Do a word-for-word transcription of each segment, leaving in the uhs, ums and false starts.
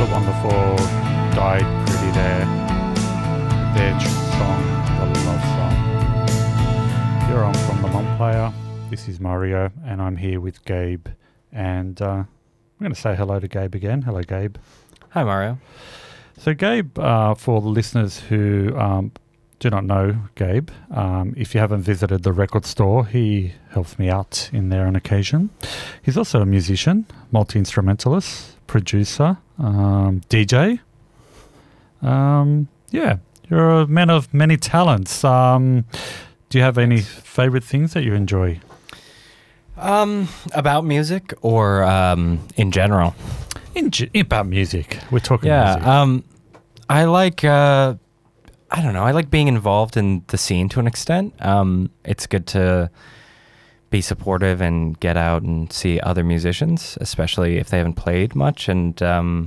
the Wonderful, Died Pretty there. Their song, The Love Song. You're on From the Long Player. This is Mario, and I'm here with Gabe. And uh, I'm going to say hello to Gabe again. Hello, Gabe. Hi, Mario. So, Gabe, uh, for the listeners who um, do not know Gabe, um, if you haven't visited the record store, he helps me out in there on occasion. He's also a musician, multi-instrumentalist, producer, um, D J. Um, yeah, you're a man of many talents. Um, do you have any favorite things that you enjoy? Um, about music or um, in general? In ge- about music. We're talking yeah, music. Um, I like, uh, I don't know, I like being involved in the scene to an extent. Um, it's good to be supportive and get out and see other musicians, especially if they haven't played much. And um,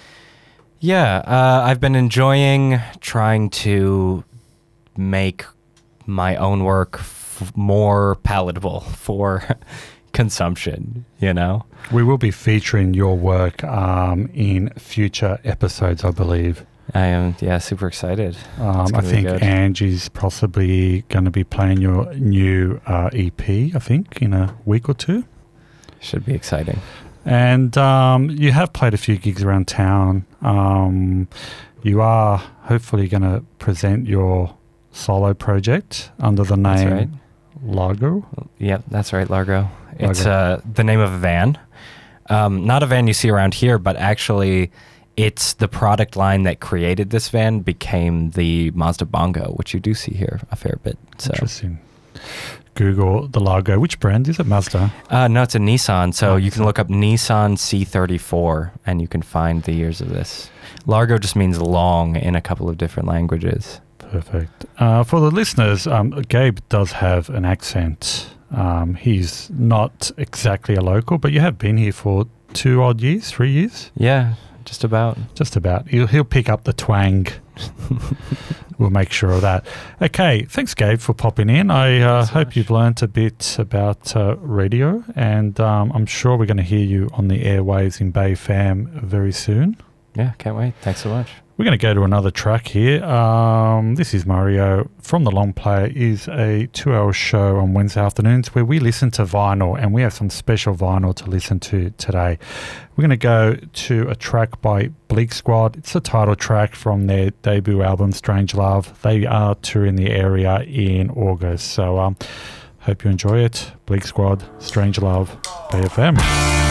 yeah, uh, I've been enjoying trying to make my own work f- more palatable for consumption, you know? We will be featuring your work um, in future episodes, I believe. I am, yeah, super excited. Um, I think Angie's possibly going to be playing your new uh, E P, I think, in a week or two. Should be exciting. And um, you have played a few gigs around town. Um, you are hopefully going to present your solo project under the name That's right. Largo. Yep, that's right, Largo. It's uh, the name of a van. Um, not a van you see around here, but actually it's the product line that created this van became the Mazda Bongo, which you do see here a fair bit. So. Interesting. Google the Largo. Which brand is it? Mazda? Uh, no, it's a Nissan. So oh, you Nissan. can look up Nissan C thirty-four and you can find the years of this. Largo just means long in a couple of different languages. Perfect. Uh, for the listeners, um, Gabe does have an accent. Um, he's not exactly a local, but you have been here for two odd years, three years? Yeah, just about. Just about. He'll, he'll pick up the twang. We'll make sure of that. Okay, thanks, Gabe, for popping in. I uh, so hope much. You've learnt a bit about uh, radio, and um, I'm sure we're going to hear you on the airwaves in Bay Fam very soon. Yeah, can't wait. Thanks so much. We're going to go to another track here. Um, this is Mario from The Long Player. Is a two-hour show on Wednesday afternoons where we listen to vinyl, and we have some special vinyl to listen to today. We're going to go to a track by Bleak Squad. It's a title track from their debut album, Strange Love. They are touring the area in August, so um, hope you enjoy it. Bleak Squad, Strange Love, Bay F M.